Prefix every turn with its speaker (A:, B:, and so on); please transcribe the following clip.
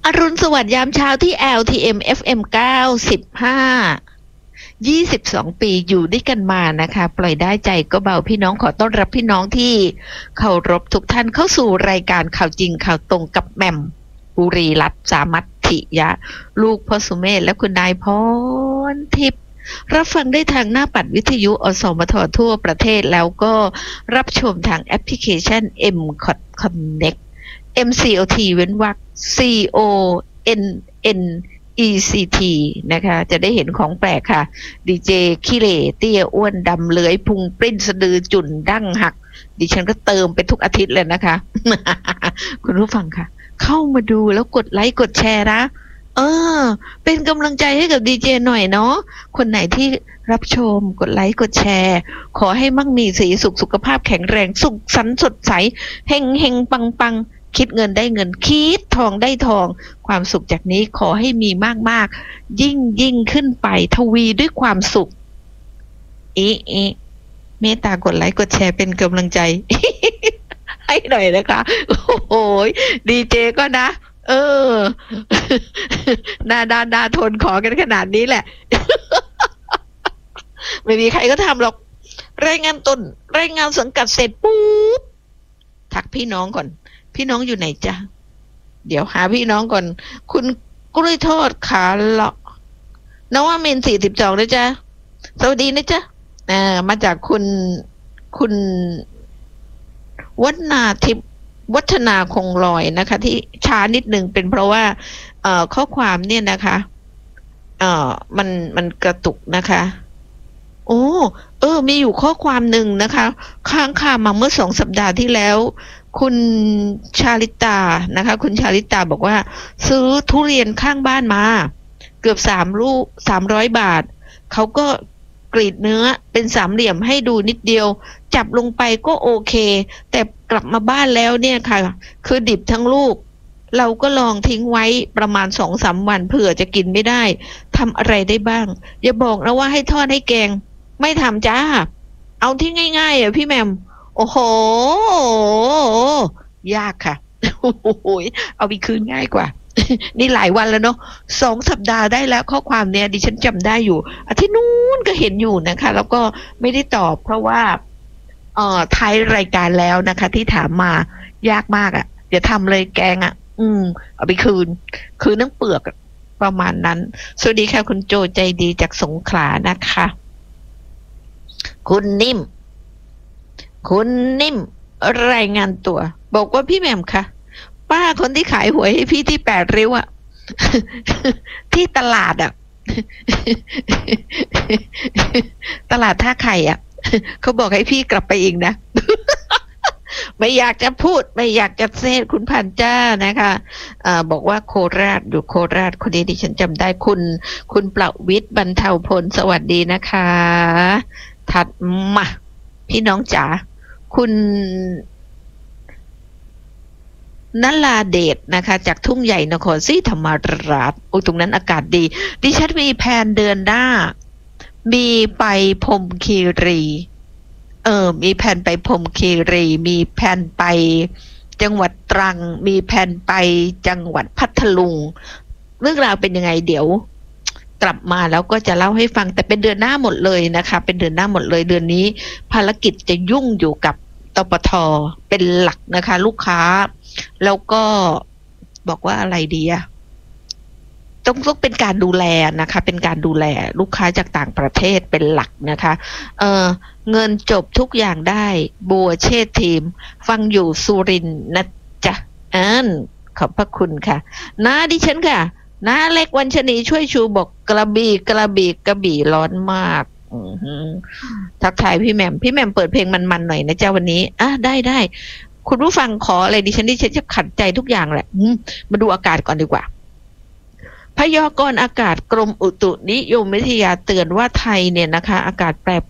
A: อรุณสวัสดิ์ยามเช้าที่ LTM FM 95 22 ปีอยู่ด้วยกันมานะคะปล่อยได้ใจก็เบาพี่น้องขอต้อนรับพี่น้องที่เคารพทุกท่านเข้าสู่รายการข่าวจริงข่าวตรงกับแหม่มบุรีรัตน์สามัตถิยะลูกพ่อสุเมธและคุณนายพรทิพย์รับฟังได้ทางหน้าปัดวิทยุอสมททั่วประเทศแล้วก็รับชมทางแอปพลิเคชัน MCOT Connect MCOT เว้นวรรค CONNECT นะคะจะได้เห็นของแปลกค่ะดีเจขี้เหร่เตี้ยอ้วนดำเลื้อยพุงปริ้นสะดือจุ่นดั้งหักดิฉันก็เติมไปทุกอาทิตย์เลยนะคะ คุณผู้ฟังค่ะเข้ามาดูแล้วกดไลค์กดแชร์นะเป็นกำลังใจให้กับดีเจหน่อยเนาะคนไหนที่รับชมกดไลค์กดแชร์ขอให้มั่งมีสีสุขภาพแข็งแรงสุขสันต์สดใสเฮงเฮงปังปังคิดเงินได้เงินคิดทองได้ทองความสุขจากนี้ขอให้มีมากๆยิ่งขึ้นไปทวีด้วยความสุขเมตตากดไลค์กดแชร์เป็นกำลังใจ ให้หน่อยนะคะโอ้โหดีเจก็นะนาทนขอกันขนาดนี้แหละ ไม่มีใครก็ทำหรอกรายงานตนรายงานสังกัดเสร็จปุ๊บทักพี่น้องก่อนพี่น้องอยู่ไหนจ๊ะเดี๋ยวหาพี่น้องก่อนคุณกล้วยทอดขาเลาะนวมินทร์42นะจ๊ะสวัสดีนะจ๊ะมาจากคุณวัฒนาทิพย์วัฒนาคงลอยนะคะที่ช้านิดนึงเป็นเพราะว่าข้อความเนี่ยนะคะมันกระตุกนะคะมีอยู่ข้อความหนึ่งนะคะค้างคามาเมื่อ2 สัปดาห์ที่แล้วคุณชาลิตานะคะคุณชาลิตาบอกว่าซื้อทุเรียนข้างบ้านมาเกือบ3 ลูก300 บาทเขาก็กรีดเนื้อเป็นสามเหลี่ยมให้ดูนิดเดียวจับลงไปก็โอเคแต่กลับมาบ้านแล้วเนี่ยค่ะคือดิบทั้งลูกเราก็ลองทิ้งไว้ประมาณ 2-3 วันเผื่อจะกินไม่ได้ทำอะไรได้บ้างอย่าบอกนะว่าให้ทอดให้แกงไม่ทำจ้าเอาที่ง่ายๆพี่แหม่มโอ้โหยากค่ะโอ้โหเอาไปคืนง่ายกว่า นี่หลายวันแล้วเนาะ2 สัปดาห์ได้แล้วข้อความเนี่ยดิฉันจำได้อยู่อาทิตย์นู้นก็เห็นอยู่นะคะแล้วก็ไม่ได้ตอบเพราะว่าท้ายรายการแล้วนะคะที่ถามมายากมากอ่ะเดี๋ยวทำเลยแกงอ่ะเอาไปคืนทั้งเปลือกประมาณนั้นสวัสดีค่ะคุณโจใจดีจากสงขลานะคะคุณนิ่มรายงานตัวบอกว่าพี่แหม่มค่ะป้าคนที่ขายหวยให้พี่ที่8 ริ้วอะ ที่ตลาดอะตลาดท่าไข่อะเขาบอกให้พี่กลับไปอีกนะ ไม่อยากจะพูดไม่อยากจะเซตคุณพันจ้านะคะบอกว่าโคราชอยู่โคราชคนนี้ดิฉันจำได้คุณประวิตรบรรเทาพลสวัสดีนะคะถัดมาพี่น้องจ๋าคุณนลาเดชนะคะจากทุ่งใหญ่นครศรีธรรมราชตรงนั้นอากาศดีดิฉันมีแผนเดือนหน้ามีไปพรหมคีรีมีแผนไปพรหมคีรีมีแผนไปจังหวัดตรังมีแผนไปจังหวัดพัทลุงเรื่องราวเป็นยังไงเดี๋ยวกลับมาแล้วก็จะเล่าให้ฟังแต่เป็นเดือนหน้าหมดเลยนะคะเป็นเดือนหน้าหมดเลยเดือนนี้ภารกิจจะยุ่งอยู่กับตปท.เป็นหลักนะคะลูกค้าแล้วก็บอกว่าอะไรดีอะต้องเป็นการดูแลนะคะเป็นการดูแลลูกค้าจากต่างประเทศเป็นหลักนะคะเงินจบทุกอย่างได้บัวเชษทีมฟังอยู่สุรินทร์นะจ๊ะขอบพระคุณค่ะน้าดิฉันค่ะน้าเล็กวันชนีช่วยชูบอกกระบี่ร้อนมากทักทายพี่แหม่มเปิดเพลงมันๆหน่อยนะจ๊ะวันนี้ได้คุณผู้ฟังขออะไรดิฉันจะขัดใจทุกอย่างแหละมาดูอากาศก่อนดีกว่าพยากรณ์อากาศกรมอุตุนิยมวิทยาเตือนว่าไทยเนี่ยนะคะอากาศแปร